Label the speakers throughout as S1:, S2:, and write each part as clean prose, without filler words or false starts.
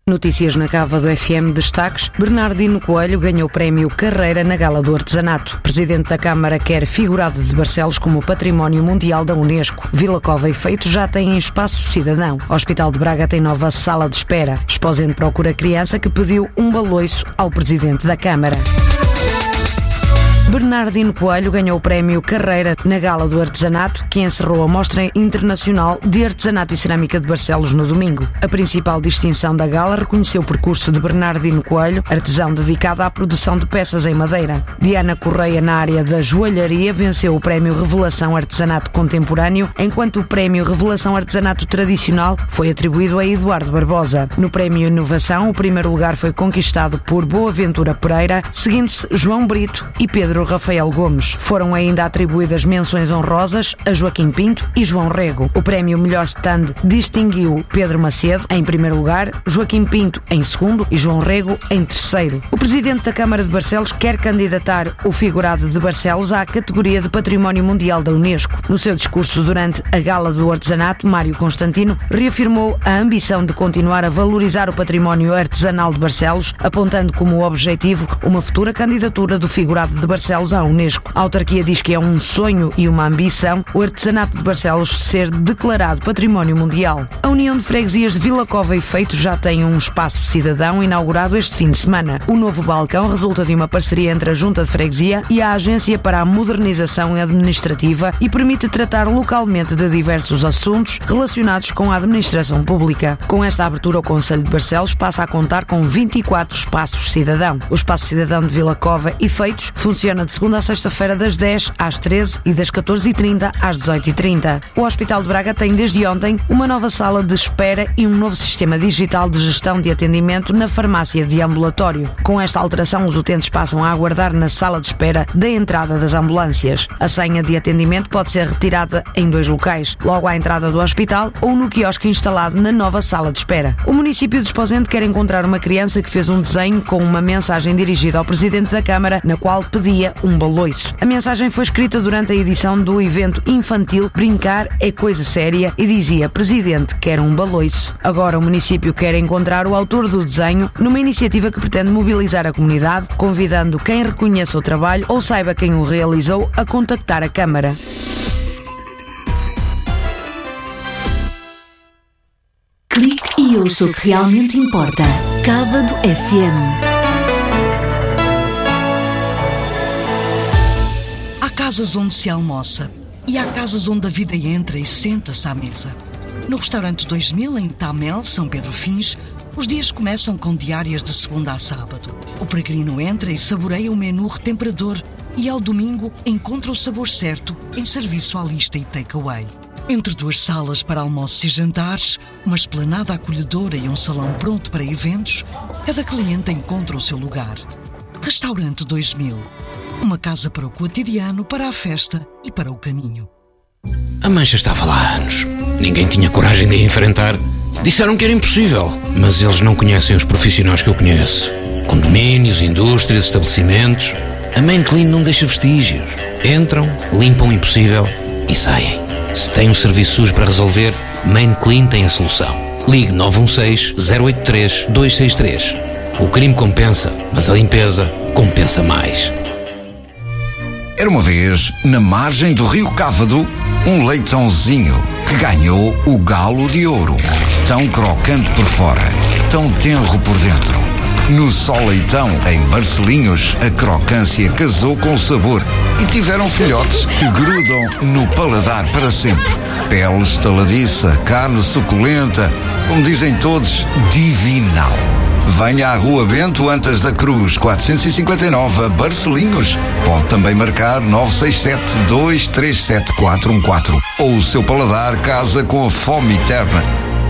S1: Notícias na Cava do FM. Destaques: Bernardino Coelho ganhou o prémio Carreira na Gala do Artesanato. Presidente da Câmara quer figurado de Barcelos como Património Mundial da Unesco. Vila Cova e Feitos já têm espaço cidadão. Hospital de Braga tem nova sala de espera. Esposente procura criança que pediu um baloiço ao Presidente da Câmara. Bernardino Coelho ganhou o prémio Carreira na Gala do Artesanato, que encerrou a Mostra Internacional de Artesanato e Cerâmica de Barcelos no domingo. A principal distinção da gala reconheceu o percurso de Bernardino Coelho, artesão dedicado à produção de peças em madeira. Diana Correia, na área da joalharia, venceu o prémio Revelação Artesanato Contemporâneo, enquanto o prémio Revelação Artesanato Tradicional foi atribuído a Eduardo Barbosa. No prémio Inovação, o primeiro lugar foi conquistado por Boaventura Pereira, seguindo-se João Brito e Pedro Rafael Gomes. Foram ainda atribuídas menções honrosas a Joaquim Pinto e João Rego. O prémio Melhor Stand distinguiu Pedro Macedo em primeiro lugar, Joaquim Pinto em segundo e João Rego em terceiro. O Presidente da Câmara de Barcelos quer candidatar o figurado de Barcelos à categoria de Património Mundial da Unesco. No seu discurso durante a Gala do Artesanato, Mário Constantino reafirmou a ambição de continuar a valorizar o património artesanal de Barcelos, apontando como objetivo uma futura candidatura do figurado de Barcelos à Unesco. A autarquia diz que é um sonho e uma ambição o artesanato de Barcelos ser declarado Património Mundial. A União de Freguesias de Vila Cova e Feitos já tem um espaço cidadão inaugurado este fim de semana. O novo balcão resulta de uma parceria entre a Junta de Freguesia e a Agência para a Modernização Administrativa e permite tratar localmente de diversos assuntos relacionados com a administração pública. Com esta abertura, o Concelho de Barcelos passa a contar com 24 espaços cidadão. O Espaço Cidadão de Vila Cova e Feitos funciona de segunda a sexta-feira das 10 às 13 e das 14h30 às 18h30. O Hospital de Braga tem desde ontem uma nova sala de espera e um novo sistema digital de gestão de atendimento na farmácia de ambulatório. Com esta alteração, os utentes passam a aguardar na sala de espera da entrada das ambulâncias. A senha de atendimento pode ser retirada em 2 locais, logo à entrada do hospital ou no quiosque instalado na nova sala de espera. O município de Esposende quer encontrar uma criança que fez um desenho com uma mensagem dirigida ao Presidente da Câmara, na qual pedia um baloiço. A mensagem foi escrita durante a edição do evento infantil Brincar é Coisa Séria e dizia: Presidente quer um baloiço. Agora o município quer encontrar o autor do desenho numa iniciativa que pretende mobilizar a comunidade, convidando quem reconheça o trabalho ou saiba quem o realizou a contactar a Câmara.
S2: Clique e ouça o que realmente importa. Cava do FM.
S3: Há casas onde se almoça e há casas onde a vida entra e senta-se à mesa. No restaurante 2000, em Tamel, São Pedro Fins, os dias começam com diárias de segunda a sábado. O peregrino entra e saboreia o menu retemperador e ao domingo encontra o sabor certo em serviço à lista e takeaway. Entre 2 salas para almoços e jantares, uma esplanada acolhedora e um salão pronto para eventos, cada cliente encontra o seu lugar. Restaurante 2000. Uma casa para o cotidiano, para a festa e para o caminho.
S4: A mancha estava lá há anos. Ninguém tinha coragem de a enfrentar. Disseram que era impossível, mas eles não conhecem os profissionais que eu conheço. Condomínios, indústrias, estabelecimentos. A Main Clean não deixa vestígios. Entram, limpam o impossível e saem. Se tem um serviço sujo para resolver, Main Clean tem a solução. Ligue 916-083-263. O crime compensa, mas a limpeza compensa mais.
S5: Era uma vez, na margem do rio Cávado, um leitãozinho que ganhou o galo de ouro. Tão crocante por fora, tão tenro por dentro. No Só Leitão, em Barcelinhos, a crocância casou com o sabor e tiveram filhotes que grudam no paladar para sempre. Pele estaladiça, carne suculenta, como dizem todos, divinal. Venha à Rua Bento Antas da Cruz, 459, Barcelinhos. Pode também marcar 967-237-414. Ou o seu paladar casa com a fome eterna.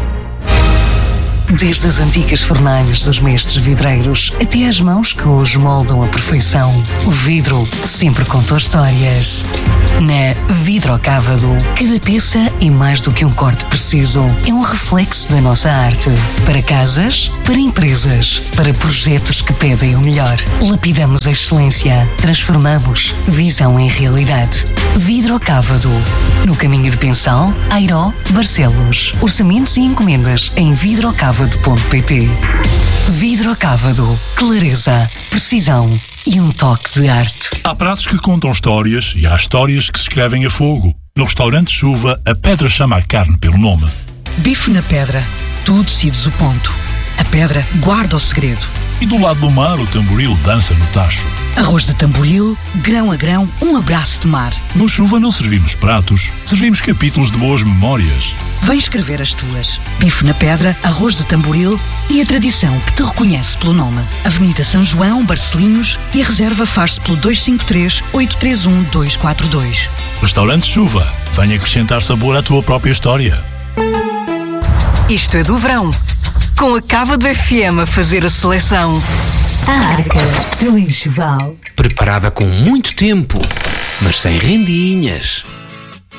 S3: Desde as antigas fornalhas dos mestres vidreiros até às mãos que hoje moldam a perfeição, o vidro sempre contou histórias. Na Vidrocávado, cada peça é mais do que um corte preciso. É um reflexo da nossa arte. Para casas, para empresas, para projetos que pedem o melhor. Lapidamos a excelência. Transformamos visão em realidade. Vidrocávado. No caminho de Pensal, Airó, Barcelos. Orçamentos e encomendas em vidrocávado.pt. vidrocávado.pt. Vidro Cávado. Clareza, precisão e um toque de arte.
S6: Há pratos que contam histórias e há histórias que se escrevem a fogo. No restaurante Chuva, a pedra chama a carne pelo nome.
S3: Bife na pedra. Tu decides o ponto. A pedra guarda o segredo.
S6: E do lado do mar, o tamboril dança no tacho.
S3: Arroz de tamboril, grão a grão, um abraço de mar.
S6: No Chuva não servimos pratos, servimos capítulos de boas memórias.
S3: Vem escrever as tuas. Bife na pedra, arroz de tamboril e a tradição que te reconhece pelo nome. Avenida São João, Barcelinhos, e a reserva faz-se pelo 253-831-242.
S6: Restaurante Chuva, venha acrescentar sabor à tua própria história.
S3: Isto é do verão. Com a Cávado FM a fazer a seleção.
S2: A Arca do Enxoval.
S4: Preparada com muito tempo, mas sem rendinhas.